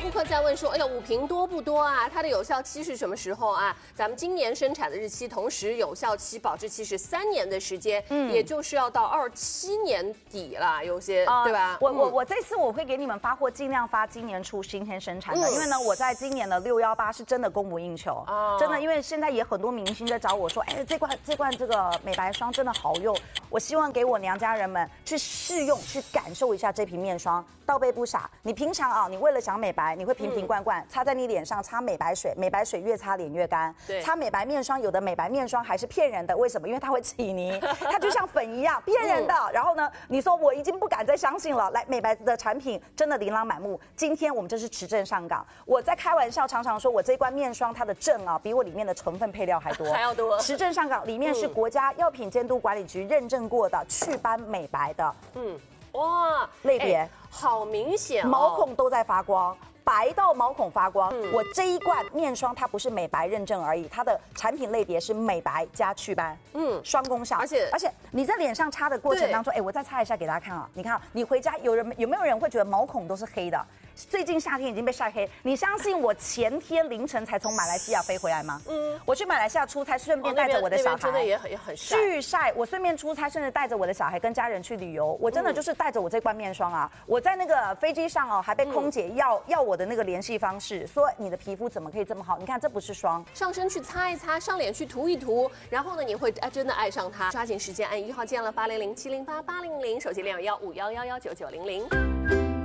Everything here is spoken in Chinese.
顾客在问说，哎呀，5瓶多不多啊？它的有效期是什么时候啊？咱们今年生产的日期，同时有效期、保质期是3年的时间，也就是要到27年底了，有些对吧？ 我这次我会给你们发货，尽量发今年初新鲜生产的，因为呢，我在今年的618是真的供不应求，真的，因为现在也很多明星在找我说，哎，这罐这个美白霜真的好用，我希望给我娘家人们去试用，去感受一下这瓶面霜，倒杯不傻。你平常啊，你为了想美白，你会瓶瓶罐罐擦在你脸上，擦美白水，美白水越擦脸越干。擦美白面霜，有的美白面霜还是骗人的，为什么？因为它会起泥，它就像粉一样，骗人的。然后呢，你说我已经不敢再相信了。来，美白的产品真的琳琅满目。今天我们这是持证上岗，我在开玩笑，常常说我这罐面霜它的证啊，比我里面的成分配料还多， 还要多。 持证上岗里面是国家药品监督管理局认证过的祛斑美白的， 哇， 类别好明显哦， 毛孔都在发光。白到毛孔发光，我这一罐面霜它不是美白认证而已，它的产品类别是美白加祛斑，双功效。而且你在脸上擦的过程当中，哎，我再擦一下给大家看啊，你看啊，你回家有没有人会觉得毛孔都是黑的？最近夏天已经被晒黑，你相信我前天凌晨才从马来西亚飞回来吗？我去马来西亚出差，顺便带着我的小孩， 真的也很晒。 巨晒，我顺便出差，甚至带着我的小孩跟家人去旅游，我真的就是带着我这罐面霜啊，我在那个飞机上哦，还被空姐要我的那个联系方式，说你的皮肤怎么可以这么好？你看这不是霜， 上身去擦一擦，上脸去涂一涂，然后呢，你会真的爱上它。抓紧时间按1号键了，800-708-800，手机611-511-9900。